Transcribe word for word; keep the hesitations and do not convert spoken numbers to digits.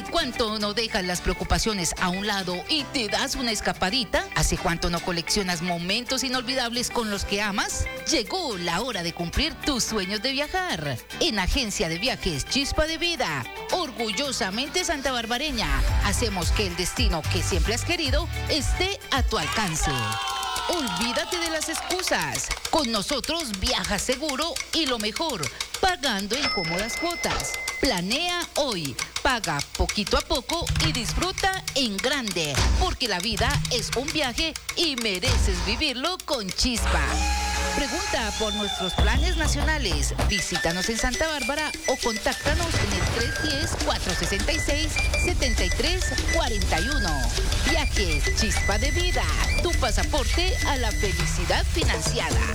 cuánto no dejas las preocupaciones a un lado y te das una escapadita? ¿Hace cuánto no coleccionas momentos inolvidables con los que amas? Llegó la hora de cumplir tus sueños de viajar. En Agencia de Viajes Chispa de Vida, orgullosamente santabarbareña, hacemos que el destino que siempre has querido esté a tu alcance. Olvídate de las excusas. Con nosotros viajas seguro y lo mejor, pagando en cómodas cuotas. Planea hoy, paga poquito a poco y disfruta en grande, porque la vida es un viaje y mereces vivirlo con chispa. Pregunta por nuestros planes nacionales, visítanos en Santa Bárbara o contáctanos en el tres uno cero, cuatro seis seis, siete tres cuatro uno. Viajes Chispa de Vida, tu pasaporte a la felicidad financiada.